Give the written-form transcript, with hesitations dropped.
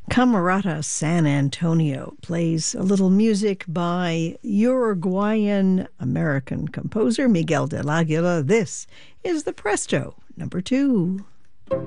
Camerata San Antonio plays a little music by Uruguayan American composer Miguel del Aguila. This is the Presto number 2.